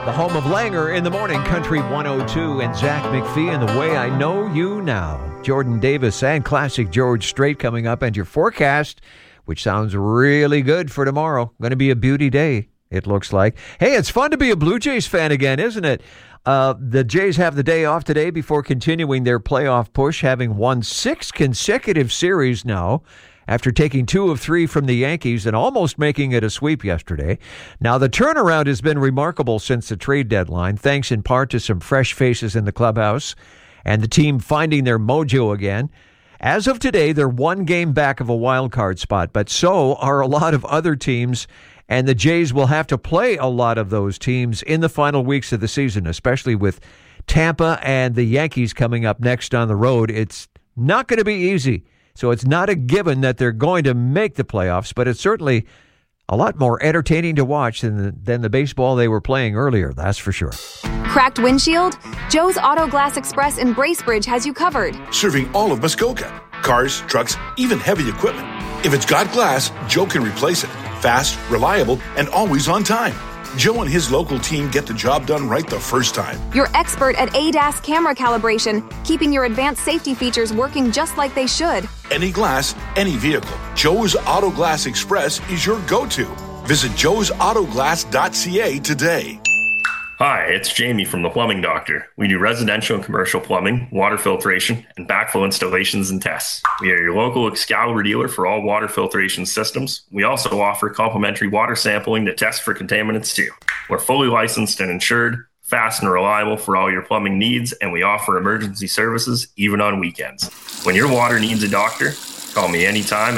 The home of Langer in the Morning, Country 102, and Zach McPhee and The Way I Know You Now. Jordan Davis and classic George Strait coming up, and your forecast, which sounds really good for tomorrow. Going to be a beauty day, it looks like. Hey, it's fun to be a Blue Jays fan again, isn't it? The Jays have the day off today before continuing their playoff push, having won 6 consecutive series now, after taking 2 of 3 from the Yankees and almost making it a sweep yesterday. Now, the turnaround has been remarkable since the trade deadline, thanks in part to some fresh faces in the clubhouse and the team finding their mojo again. As of today, they're 1 game back of a wild card spot, but so are a lot of other teams, and the Jays will have to play a lot of those teams in the final weeks of the season, especially with Tampa and the Yankees coming up next on the road. It's not going to be easy. So it's not a given that they're going to make the playoffs, but it's certainly a lot more entertaining to watch than the baseball they were playing earlier, that's for sure. Cracked windshield? Joe's Auto Glass Express in Bracebridge has you covered. Serving all of Muskoka. Cars, trucks, even heavy equipment. If it's got glass, Joe can replace it. Fast, reliable, and always on time. Joe and his local team get the job done right the first time. You're expert at ADAS camera calibration, keeping your advanced safety features working just like they should. Any glass, any vehicle. Joe's Auto Glass Express is your go-to. Visit joesautoglass.ca today. Hi, it's Jamie from The Plumbing Doctor. We do residential and commercial plumbing, water filtration, and backflow installations and tests. We are your local Excalibur dealer for all water filtration systems. We also offer complimentary water sampling to test for contaminants too. We're fully licensed and insured, fast and reliable for all your plumbing needs, and we offer emergency services even on weekends. When your water needs a doctor, call me anytime at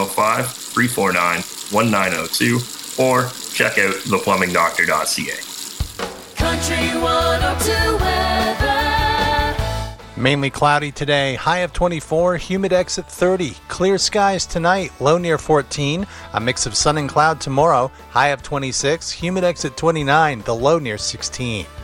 705-349-1902 or check out theplumbingdoctor.ca. Country 102 weather. Mainly cloudy today, high of 24, humidex at 30. Clear skies tonight, low near 14. A mix of sun and cloud tomorrow, high of 26, humidex at 29, the low near 16.